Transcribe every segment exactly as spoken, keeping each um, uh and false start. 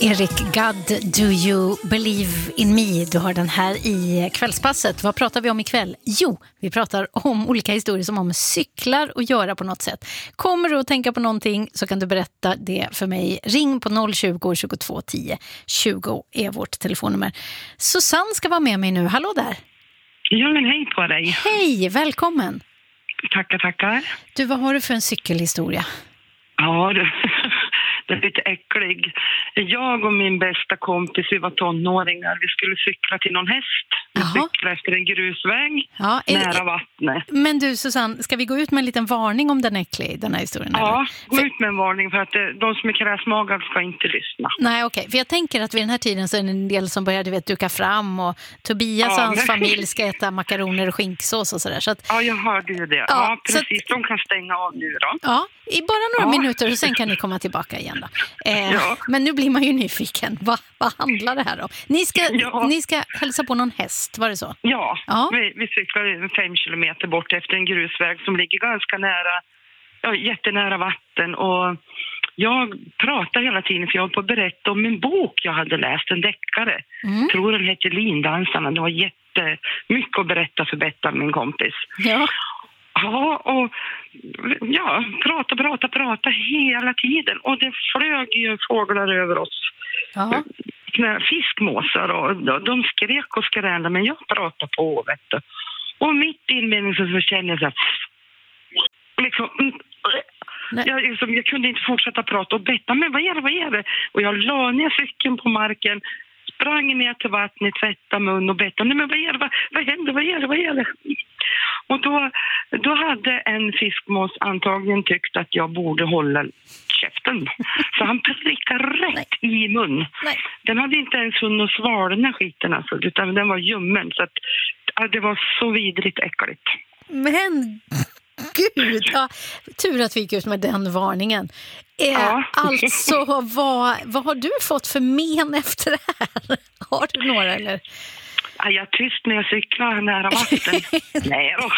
Eric God, Do You Believe In Me? Du har den här i kvällspasset. Vad pratar vi om ikväll? Jo, vi pratar om olika historier som har med cyklar att göra på något sätt. Kommer du att tänka på någonting så kan du berätta det för mig. Ring på noll tjugo, tjugotvå, tio, tjugo är vårt telefonnummer. Susanne ska vara med mig nu. Hallå där! Ja, men hej på dig. Hej, välkommen! Tackar, tackar. Du, vad har du för en cykelhistoria? Ja, det, det är lite äcklig. Jag och min bästa kompis, vi var tonåringar. Vi skulle cykla till någon häst. Vi Jaha. cyklade efter en grusväg Ja, är, nära vattnet. Men du Susanne, ska vi gå ut med en liten varning om den är äcklig, den här historien? Ja, eller? gå ut med en varning för att det, de som är kräsmagar ska inte lyssna. Nej, okej. Okay. För jag tänker att vid den här tiden så är det en del som börjar, du vet, duka fram och Tobias och Ja, hans men- familj ska äta makaroner och skinksås och sådär. Så att, Ja, jag hörde ju det. Ja, Ja, så att- precis. De kan stänga av nu då. ja, i bara några Ja. minuter och sen kan ni komma tillbaka igen då. Eh, Ja. Men nu blir man ju nyfiken. Va, vad handlar det här om? Ni ska, Ja. ni ska hälsa på någon häst, var det så? Ja, Ja. Vi, vi cyklade fem kilometer bort efter en grusväg som ligger ganska nära, ja, jättenära vatten. Och jag pratade hela tiden för jag höll på att berätta om en bok jag hade läst, en deckare. Mm. Jag tror den hette Lindansarna. Det var jättemycket att berätta för Betta, min kompis. Ja. Ja, och ja, prata, prata, prata hela tiden. Och det flög ju fåglar över oss. Ja. Såna fiskmåsar och de- de skrek och skränade, men jag pratade på, vet du. Och mitt i inledningen så kände jag så här, liksom, mm, Nej. jag, liksom, jag kunde inte fortsätta prata och betta, men vad är det, vad är det? Och jag la ner cykeln på marken, sprang ner till vattnet, tvättade mun och betta. Nej, men vad är det, vad, vad händer, vad är det, vad är det? Och då, då hade en fiskmås antagligen tyckt att jag borde hålla käften. Så han prickade rätt i mun. Nej. Den hade inte ens hunnit svalna skiten alltså, utan den var ljummen. Så att, ja, det var så vidrigt äckligt. Men gud, ja, tur att vi gick ut med den varningen. Eh, Ja. Alltså, vad, vad har du fått för men efter det här? Har du några eller? Ja, jag är tyst när jag cyklar nära vatten. Nej då.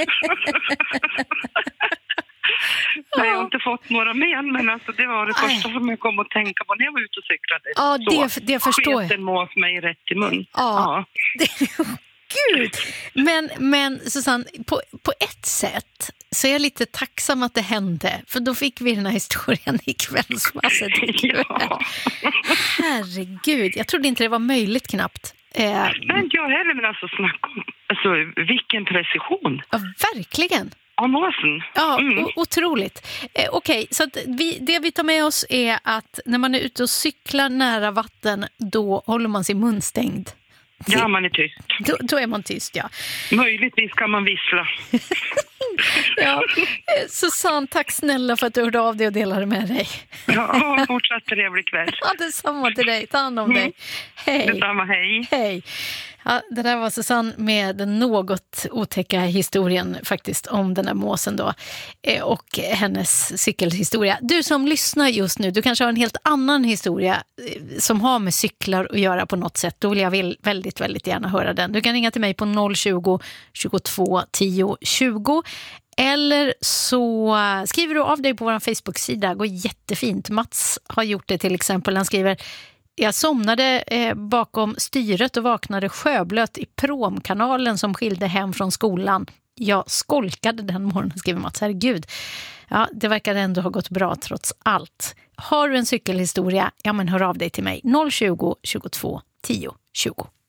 Nej, jag har inte fått några men, men alltså det var det Nej. första som jag kom att tänka på när jag var ute och cyklade. Ja, det- Så det förstår jag. sket en mås mig rätt i mun. Ja. Gud! Men, men Susanne, på, på ett sätt så är jag lite tacksam att det hände. För då fick vi den här historien i kvällspasset. Ja. Herregud, jag trodde inte det var möjligt knappt. Eh, Men inte jag heller, men alltså snacka om, alltså vilken precision ja, verkligen. av måsen. Ja, Mm. o- otroligt. Eh, Okej, så att vi, det vi tar med oss är att när man är ute och cyklar nära vatten, då håller man sin mun stängd. Ja, man är tyst. Då, då är man tyst, ja. Möjligtvis kan man vissla. ja. Eh, Susanne, tack snälla för att du hörde av dig och delade med dig. Ja, fortsatt trevlig kväll. Ja, detsamma till dig. Ta hand om dig. Hej. Detsamma, hej. Hej. Ja, det där var Susanne med den något otäcka historien faktiskt om den här måsen då eh, och hennes cykelhistoria. Du som lyssnar just nu, du kanske har en helt annan historia eh, som har med cyklar att göra på något sätt. Då vill jag vill väldigt, väldigt gärna höra den. Du kan ringa till mig på noll tjugo, tjugotvå, tio, tjugo. Eller så skriver du av dig på vår Facebook-sida. Det går jättefint. Mats har gjort det till exempel. Han skriver: jag somnade eh, bakom styret och vaknade sjöblöt i promkanalen som skilde hem från skolan. Jag skolkade den morgonen, skriver Mats. Herregud. Ja, det verkar ändå ha gått bra trots allt. Har du en cykelhistoria? Ja, men hör av dig till mig. noll tjugo, tjugotvå, tio, tjugo.